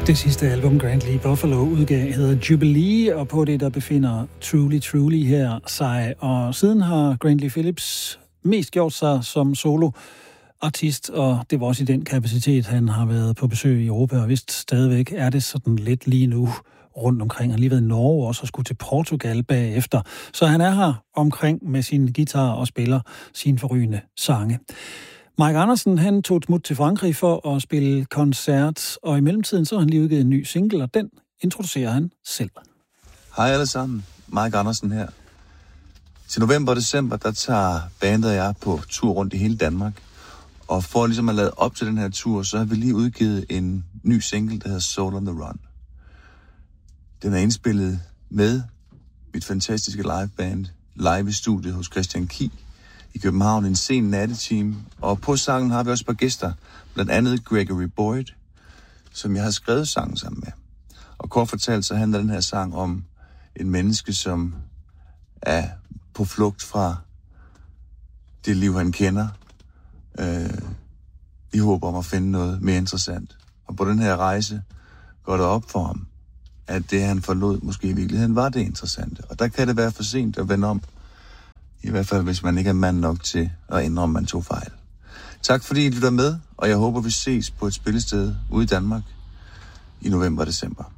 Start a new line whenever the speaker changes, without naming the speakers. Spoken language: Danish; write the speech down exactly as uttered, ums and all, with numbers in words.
Det sidste album, Grandly Buffalo udgav, hedder Jubilee, og på det, der befinder Truly Truly her sig. Og siden har Grandly Phillips mest gjort sig som soloartist, og det var også i den kapacitet, han har været på besøg i Europa, og vist stadigvæk er det sådan lidt lige nu rundt omkring. Han har lige været i Norge også og skulle til Portugal bagefter. Så han er her omkring med sin guitar og spiller sine forrygende sange. Mike Andersen, han tog et smut til Frankrig for at spille koncert, og i mellemtiden så har han lige udgivet en ny single, og den introducerer han selv.
Hej alle sammen, Mike Andersen her. Til november og december, der tager bandet og jeg på tur rundt i hele Danmark. Og for ligesom at lade op til den her tur, så har vi lige udgivet en ny single, der hedder Soul on the Run. Den er indspillet med mit fantastiske liveband, live i studiet hos Christian Ki i København en sen nattetime. Og på sangen har vi også et par gæster, blandt andet Gregory Boyd, som jeg har skrevet sangen sammen med. Og kort fortalt, så handler den her sang om en menneske, som er på flugt fra det liv, han kender. Øh, I håber om at finde noget mere interessant. Og på den her rejse går det op for ham, at det, han forlod, måske i virkeligheden var det interessante. Og der kan det være for sent at vende om. I hvert fald, hvis man ikke er mand nok til at indrømme, man tog fejl. Tak fordi I lytter med, og jeg håber, vi ses på et spillested ude i Danmark i november og december.